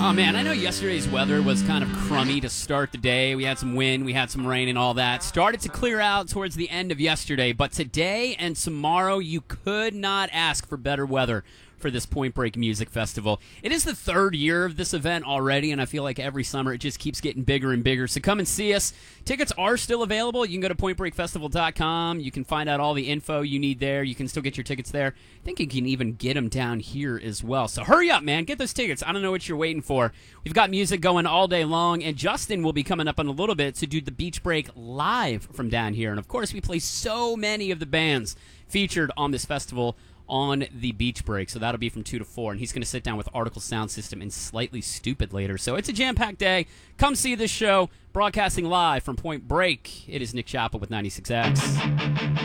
Oh, man, I know yesterday's weather was kind of crummy to start the day. We had some wind, we had some rain and all that. Started to clear out towards the end of yesterday, but today and tomorrow you could not ask for better weather for this Point Break Music Festival. It is the third year of this event already, and I feel like every summer it just keeps getting bigger and bigger. So come and see us. Tickets are still available. You can go to pointbreakfestival.com. You can find out all the info you need there. You can still get your tickets there. I think you can even get them down here as well. So hurry up, man. Get those tickets. I don't know what you're waiting for. We've got music going all day long, and Justin will be coming up in a little bit to do the Beach Break live from down here. And, of course, we play so many of the bands featured on this festival on the Beach Break, so that'll be from 2 to 4, and he's going to sit down with Article Sound System and Slightly Stupid later. So it's a jam-packed day. Come see this show, broadcasting live from Point Break. It is Nick Chappell with 96X.